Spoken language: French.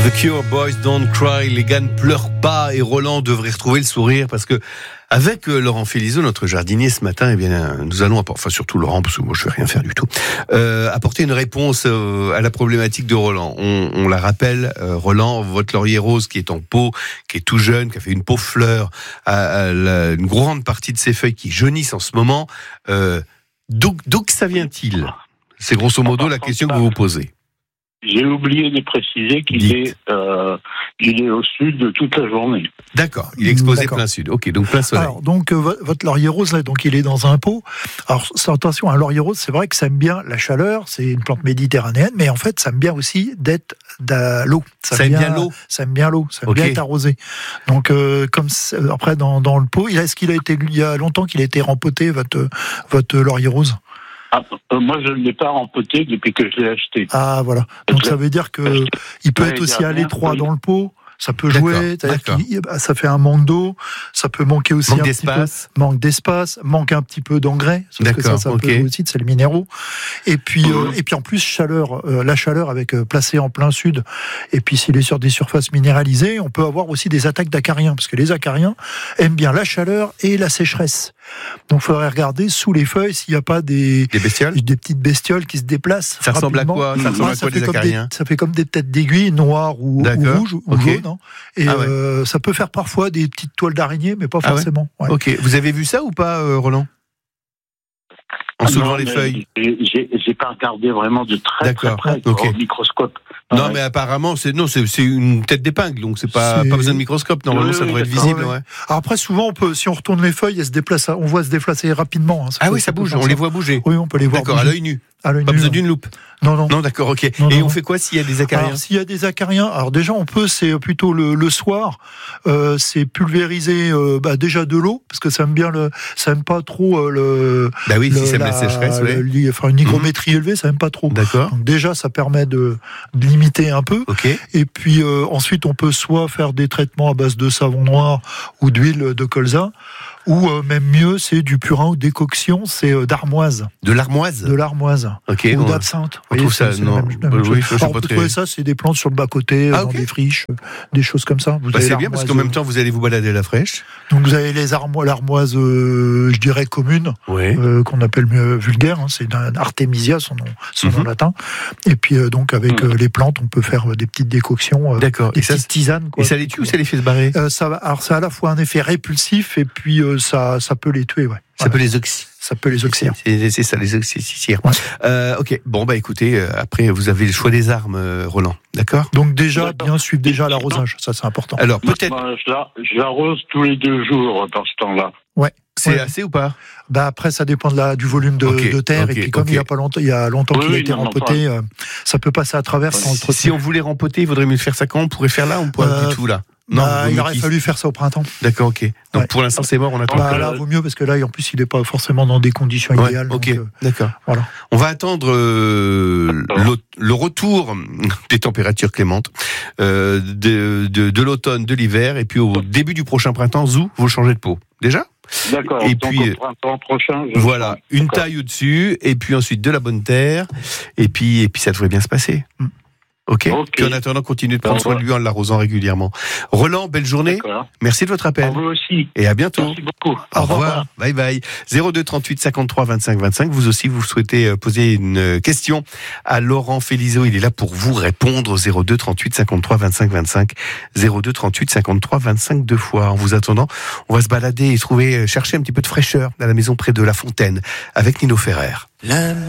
The Cure, Boys Don't Cry, les gars ne pleurent pas, et Roland devrait retrouver le sourire parce que avec Laurent Félizeau, notre jardinier ce matin, eh bien, nous allons apporter, enfin surtout Laurent, parce que moi je vais rien faire du tout, apporter une réponse à la problématique de Roland. On la rappelle, Roland, votre laurier rose qui est en pot, qui est tout jeune, qui a fait une pauvre fleur, une grande partie de ses feuilles qui jaunissent en ce moment. D'où ça vient-il ? C'est grosso modo la question que vous vous posez. J'ai oublié de préciser qu'il est au sud toute la journée. D'accord, il est exposé plein sud. Ok, donc plein soleil. Alors, donc votre laurier rose, là, donc il est dans un pot. Alors, attention, un laurier rose, c'est vrai que ça aime bien la chaleur, c'est une plante méditerranéenne, mais en fait, ça aime bien aussi d'être à l'eau. Ça aime bien l'eau. Ça aime bien l'eau, ça aime bien être arrosé. Donc, après, dans le pot, est-ce qu'il a été, il y a longtemps qu'il a été rempoté, votre laurier rose ? Moi, je ne l'ai pas rempoté depuis que je l'ai acheté. Ah, voilà. Donc, ça veut dire que il peut être aussi à l'étroit dans le pot. Ça peut jouer, ça fait un manque d'eau, ça peut manquer aussi manque d'espace, manque un petit peu d'engrais, parce que ça peut aussi, c'est les minéraux. Et puis en plus la chaleur avec placé en plein sud, et puis s'il est sur des surfaces minéralisées, on peut avoir aussi des attaques d'acariens, parce que les acariens aiment bien la chaleur et la sécheresse. Donc, il faudrait regarger sous les feuilles s'il n'y a pas des petites bestioles qui se déplacent. Ça ressemble à quoi ? Ça ressemble à quoi, des acariens ? Ça fait comme des têtes d'aiguilles noires ou rouges ou jaunes. Hein. Et ça peut faire parfois des petites toiles d'araignée, mais pas forcément. Ouais. Ok. Vous avez vu ça ou pas, Roland ? En soulevant les feuilles. J'ai pas regardé vraiment de très près au microscope. Non, mais apparemment, c'est une tête d'épingle, donc c'est pas besoin de microscope. Normalement, ça devrait être visible. Ouais. Alors après, souvent, si on retourne les feuilles, elles se déplacent, on voit se déplacer rapidement. Hein, ça bouge, on les voit bouger. Oui, on peut les voir. D'accord, bouger. à l'œil nu. Pas besoin d'une loupe. Non, d'accord, ok. On fait quoi s'il y a des acariens ? Alors, s'il y a des acariens, alors déjà, c'est plutôt le soir, c'est pulvériser déjà de l'eau, parce que ça aime pas trop si ça aime la sécheresse, une hygrométrie élevée, ça aime pas trop. D'accord. Donc déjà, ça permet de limiter un peu. Okay. Et puis ensuite, on peut soit faire des traitements à base de savon noir ou d'huile de colza, ou même mieux, c'est du purin ou décoction, c'est d'armoise. De l'armoise ? De l'armoise. Ok. Ou d'absinthe. On trouve ça, non. Oui, on peut trouver ça, c'est des plantes sur le bas-côté, dans des friches, des choses comme ça. C'est bien, parce qu'en même temps, vous allez vous balader à la fraîche. Donc vous avez l'armoise, je dirais, commune, qu'on appelle mieux vulgaire, hein, c'est un artémisia, son nom latin. Et puis donc avec les plantes, on peut faire des petites décoctions, des petites tisanes. Quoi. Et ça les tue ou ça les fait se barrer ? Alors ça a à la fois un effet répulsif, et puis ça peut les tuer, Ça peut les oxyder. Ça peut les oxyder. C'est ça, les oxyder. Ok, bon, écoutez, après, vous avez le choix des armes, Roland, d'accord ? Donc déjà, bien suivre déjà l'arrosage, ça c'est important. Alors, peut-être... Je l'arrose tous les 2 jours, dans ce temps-là. Ouais. C'est assez ou pas ? Après, ça dépend du volume de terre, et puis comme il y a longtemps qu'il a été rempoté, ça peut passer à travers sans le Si on voulait rempoter, il vaudrait mieux faire ça quand ? On pourrait faire là, on pourrait du tout là ? Non, il aurait fallu faire ça au printemps. D'accord, ok. Donc pour l'instant c'est mort, on attend. Là, vaut mieux, parce que là, en plus, il n'est pas forcément dans des conditions idéales. Ok, donc, d'accord. Voilà. On va attendre le retour des températures clémentes de l'automne, de l'hiver, et puis au début du prochain printemps, vous changez de peau. Déjà ? D'accord. Et donc puis au printemps prochain. Voilà, une taille au-dessus, et puis ensuite de la bonne terre, et puis ça devrait bien se passer. Ok. Puis en attendant, continuez de prendre soin de lui en l'arrosant régulièrement. Roland, belle journée. D'accord. Merci de votre appel. À vous aussi. Et à bientôt. Merci beaucoup. Au revoir. Bye bye. 02 38 53 25 25. Vous aussi, vous souhaitez poser une question à Laurent Félizeau. Il est là pour vous répondre au 02 38 53 25 25. 02 38 53 25 2 fois. En vous attendant, on va se balader et chercher un petit peu de fraîcheur à la maison près de La Fontaine avec Nino Ferrer.